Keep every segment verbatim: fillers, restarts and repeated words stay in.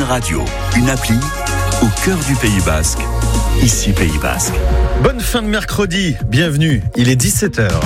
radio, une appli au cœur du Pays Basque. Ici Pays Basque. Bonne fin de mercredi, bienvenue, il est dix-sept heures.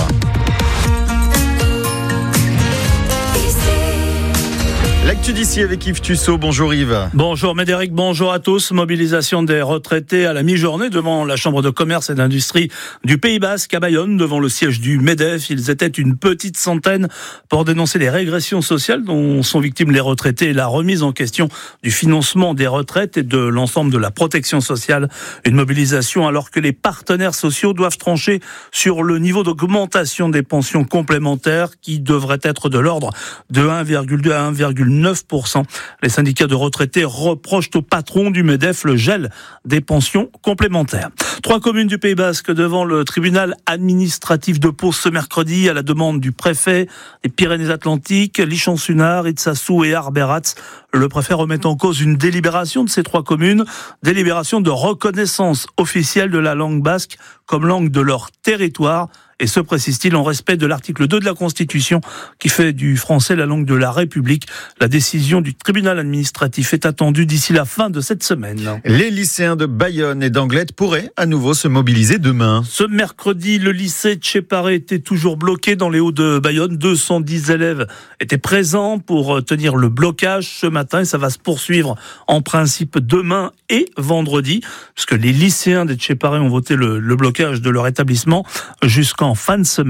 L'actu d'ici avec Yves Tussaud. Bonjour Yves. Bonjour Médéric, bonjour à tous. Mobilisation des retraités à la mi-journée devant la Chambre de commerce et d'industrie du Pays Basque à Bayonne, devant le siège du MEDEF. Ils étaient une petite centaine pour dénoncer les régressions sociales dont sont victimes les retraités et la remise en question du financement des retraites et de l'ensemble de la protection sociale. Une mobilisation alors que les partenaires sociaux doivent trancher sur le niveau d'augmentation des pensions complémentaires qui devrait être de l'ordre de un virgule deux à un virgule neuf pour cent. Les syndicats de retraités reprochent au patron du MEDEF le gel des pensions complémentaires. Trois communes du Pays Basque devant le tribunal administratif de Pau ce mercredi à la demande du préfet des Pyrénées-Atlantiques, Lichamps-Sunard, Itsassou et Arberatz. Le préfet remet en cause une délibération de ces trois communes, délibération de reconnaissance officielle de la langue basque comme langue de leur territoire. Et ce, précise-t-il, en respect de l'article deux de la Constitution qui fait du français la langue de la République. La décision du tribunal administratif est attendue d'ici la fin de cette semaine. Les lycéens de Bayonne et d'Anglet pourraient à nouveau se mobiliser demain. Ce mercredi, le lycée de Tchéparé était toujours bloqué dans les Hauts de Bayonne. deux cent dix élèves étaient présents pour tenir le blocage ce matin et ça va se poursuivre en principe demain et vendredi, puisque les lycéens de Tchéparé ont voté le, le blocage de leur établissement jusqu'en fin de semaine.